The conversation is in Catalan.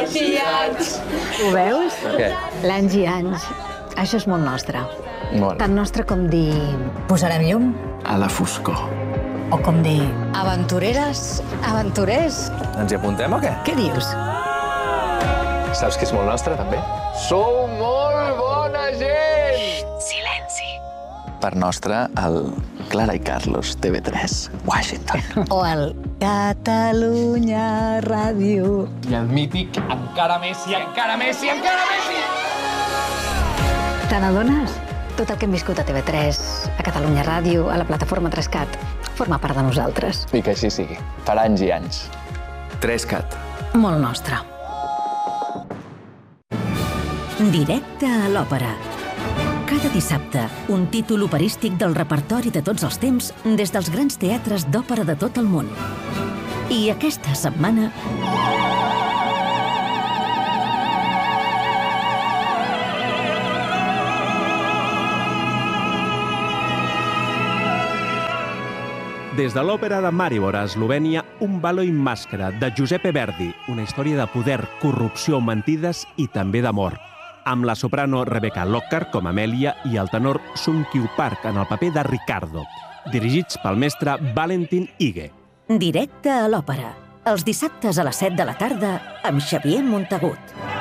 anys i anys. Ho veus? Què? L'anys i anys. Això és molt nostre. Molt. Tan nostre com dir... Posarem llum? A la foscor. O com dir... Aventureres, aventurers. Ens hi apuntem o què? Què dius? Saps que és molt nostre, també? Sou molt bona gent! Silenci. Per nostre, el Clara i Carlos, TV3, Washington. O el Catalunya Ràdio. I el mític Encara Messi, encara Messi, encara Messi! Te n'adones? Tot el que hem viscut a TV3, a Catalunya Ràdio, a la plataforma 3CAT, forma part de nosaltres. I que així sigui. Per anys i anys. 3CAT. Molt nostre. Directe a l'òpera. Cada dissabte, un títol operístic del repertori de tots els temps des dels grans teatres d'òpera de tot el món. I aquesta setmana... Des de l'òpera de Maribor a Eslovènia, Un ballo in màscara, de Giuseppe Verdi, una història de poder, corrupció, mentides i també d'amor. Amb la soprano Rebecca Lockhart com Amèlia i el tenor Sung Kyu Park en el paper de Ricardo, dirigits pel mestre Valentin Ige. Directe a l'òpera. Els dissabtes a les 7 de la tarda amb Xavier Montagut.